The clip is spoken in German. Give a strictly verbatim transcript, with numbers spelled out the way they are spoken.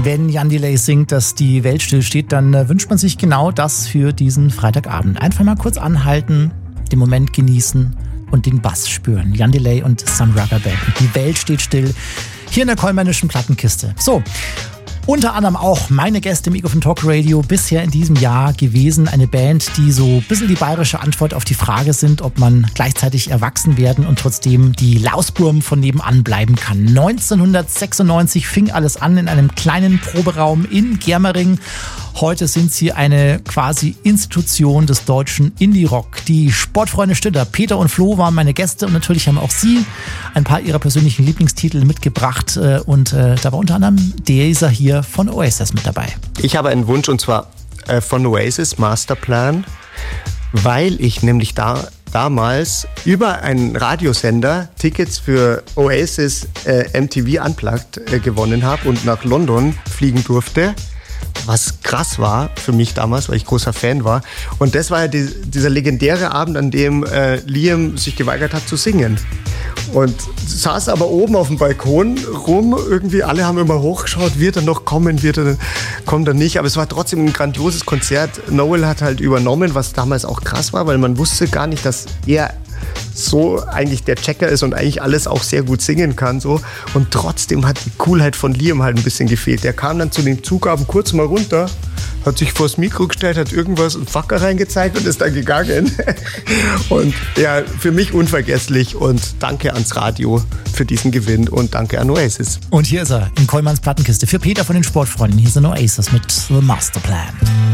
Wenn Jan Delay singt, dass die Welt stillsteht, dann äh, wünscht man sich genau das für diesen Freitagabend. Einfach mal kurz anhalten, den Moment genießen und den Bass spüren. Jan Delay und Some Rubber Band. Die Welt steht still. Hier in der Kollmannischen Plattenkiste. So. Unter anderem auch meine Gäste im Ego von Talk Radio bisher in diesem Jahr gewesen. Eine Band, die so ein bisschen die bayerische Antwort auf die Frage sind, ob man gleichzeitig erwachsen werden und trotzdem die Lausburm von nebenan bleiben kann. neunzehnhundertsechsundneunzig fing alles an in einem kleinen Proberaum in Germering. Heute sind sie eine quasi Institution des deutschen Indie-Rock. Die Sportfreunde Stiller, Peter und Flo waren meine Gäste und natürlich haben auch sie ein paar ihrer persönlichen Lieblingstitel mitgebracht. Und äh, da war unter anderem dieser hier von Oasis mit dabei. Ich habe einen Wunsch und zwar äh, von Oasis, Masterplan, weil ich nämlich da damals über einen Radiosender Tickets für Oasis äh, M T V Unplugged äh, gewonnen habe und nach London fliegen durfte. Was krass war für mich damals, weil ich großer Fan war. Und das war ja die, dieser legendäre Abend, an dem äh, Liam sich geweigert hat zu singen. Und saß aber oben auf dem Balkon rum, irgendwie alle haben immer hochgeschaut, wird er noch kommen, wird er, kommt er nicht. Aber es war trotzdem ein grandioses Konzert. Noel hat halt übernommen, was damals auch krass war, weil man wusste gar nicht, dass er so eigentlich der Checker ist und eigentlich alles auch sehr gut singen kann. So. Und trotzdem hat die Coolheit von Liam halt ein bisschen gefehlt. Der kam dann zu den Zugaben kurz mal runter, hat sich vors Mikro gestellt, hat irgendwas einen Facker reingezeigt und ist dann gegangen. Und ja, für mich unvergesslich und danke ans Radio für diesen Gewinn und danke an Oasis. Und hier ist er in Kollmanns Plattenkiste für Peter von den Sportfreunden. Hier sind Oasis mit The Masterplan.